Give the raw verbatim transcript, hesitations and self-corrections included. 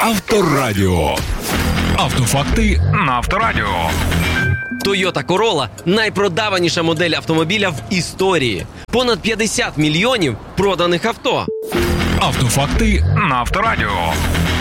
Авторадіо. Автофакти на Авторадіо. Toyota Corolla – найпродаваніша модель автомобіля в історії. Понад п'ятдесят мільйонів проданих авто. Автофакти на Авторадіо.